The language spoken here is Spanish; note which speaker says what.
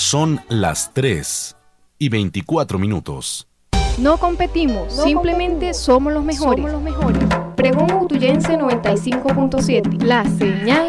Speaker 1: Son las 3:24.
Speaker 2: No competimos, simplemente somos los mejores. Pregón Utuyense 95.7, la señal